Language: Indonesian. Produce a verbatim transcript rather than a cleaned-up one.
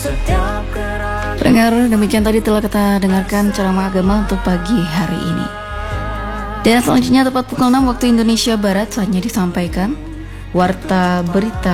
Pendengar, demikian tadi telah kita dengarkan ceramah agama untuk pagi hari ini. Dan selanjutnya tepat pukul enam waktu Indonesia Barat saatnya disampaikan Warta Berita